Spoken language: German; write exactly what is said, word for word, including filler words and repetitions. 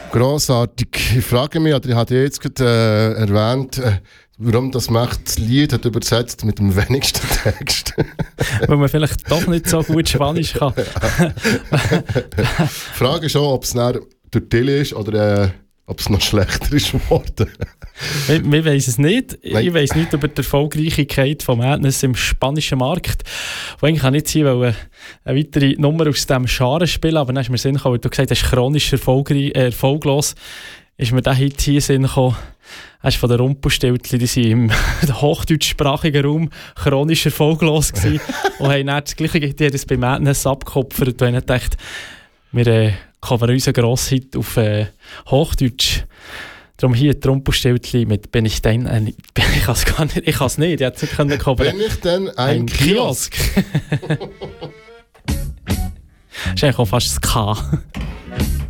Grossartig. Ich frage mich, oder ich hatte jetzt gerade äh, erwähnt, äh, warum das Macht das Lied hat übersetzt mit dem wenigsten Text. Weil man vielleicht doch nicht so gut Spanisch kann. Die Frage ist auch, ob es durch Tilly ist oder äh, ob es noch schlechter ist geworden. Wir, wir weiss es nicht. Nein. Ich weiss nicht über die Erfolgreichkeit von Madness im spanischen Markt. Und eigentlich kann ich nicht eine weitere Nummer aus diesem Genre spielen, aber dann ist mir Sinn gekommen, weil du gesagt hast, chronisch erfolgreich, äh, erfolglos, ist mir der Hit hier Sinn gekommen. Er ist von den Rumpelstilzchen, die waren im hochdeutschsprachigen Raum chronisch erfolglos gewesen und haben dann das Gleiche, die haben das bei Madness abgekopfert und haben gedacht, wir äh, covern unseren grossen Hit auf äh, Hochdeutsch. Darum hier die Rumpelstilzchen mit «Bin ich denn ein...» Ich kann es gar nicht, ich kann es nicht, ich hätte es nicht covern. Bin ich denn ein, ein Kiosk? Kiosk? Das ist eigentlich auch fast das K.